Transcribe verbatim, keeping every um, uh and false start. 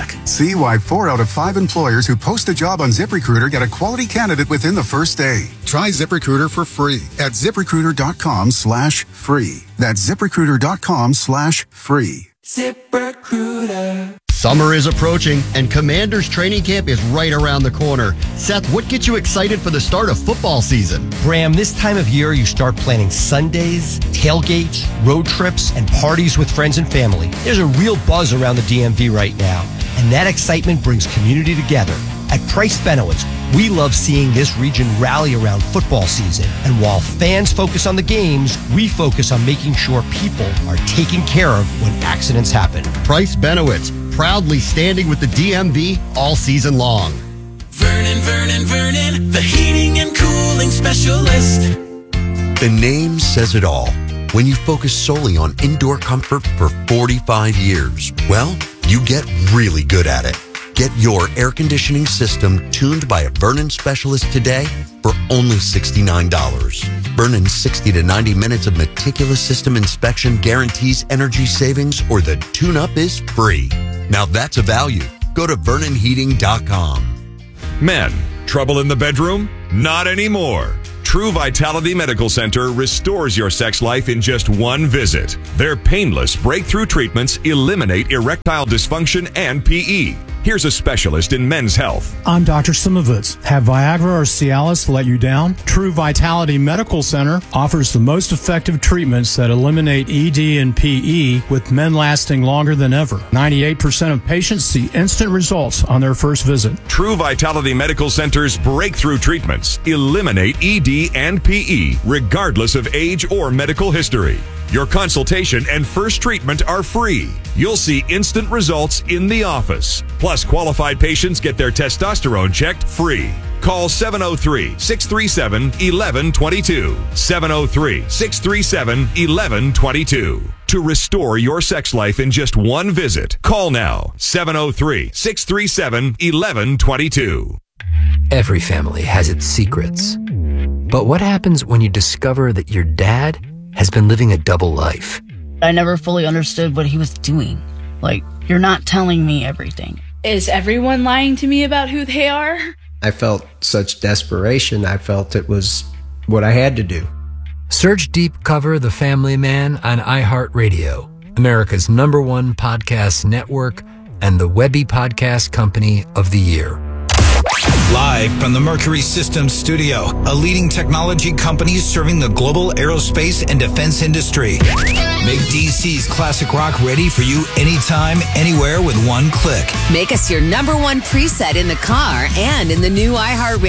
luck. See why four out of five employers who post a job on ZipRecruiter get a quality candidate within the first day. Try ZipRecruiter for free at ZipRecruiter.com slash free. That's ZipRecruiter.com slash free. ZipRecruiter. Summer is approaching, and Commanders training camp is right around the corner. Seth, what gets you excited for the start of football season? Bram, this time of year, you start planning Sundays, tailgates, road trips, and parties with friends and family. There's a real buzz around the D M V right now, and that excitement brings community together. At Price Benowitz, we love seeing this region rally around football season. And while fans focus on the games, we focus on making sure people are taken care of when accidents happen. Price Benowitz, proudly standing with the D M V all season long. Vernon, Vernon, Vernon, the heating and cooling specialist. The name says it all. When you focus solely on indoor comfort for forty-five years, well, you get really good at it. Get your air conditioning system tuned by a Vernon specialist today for only sixty-nine dollars. Vernon's sixty to ninety minutes of meticulous system inspection guarantees energy savings, or the tune-up is free. Now that's a value. Go to vernon heating dot com. Men, trouble in the bedroom? Not anymore. True Vitality Medical Center restores your sex life in just one visit. Their painless breakthrough treatments eliminate erectile dysfunction and P E. Here's a specialist in men's health. I'm Doctor Simovitz. Have Viagra or Cialis let you down? True Vitality Medical Center offers the most effective treatments that eliminate E D and P E, with men lasting longer than ever. ninety-eight percent of patients see instant results on their first visit. True Vitality Medical Center's breakthrough treatments eliminate E D and P E regardless of age or medical history. Your consultation and first treatment are free. You'll see instant results in the office. Plus, qualified patients get their testosterone checked free. Call seven oh three, six three seven, one one two two. seven oh three, six three seven, one one two two. To restore your sex life in just one visit, call now. seven oh three, six three seven, one one two two. Every family has its secrets. But what happens when you discover that your dad has been living a double life? I never fully understood what he was doing. Like, you're not telling me everything. Is everyone lying to me about who they are? I felt such desperation. I felt it was what I had to do. Search Deep Cover The Family Man on iHeartRadio, America's number one podcast network and the Webby Podcast Company of the Year. Live from the Mercury Systems studio, a leading technology company serving the global aerospace and defense industry. Make D C's classic rock ready for you anytime, anywhere with one click. Make us your number one preset in the car and in the new iHeartRadio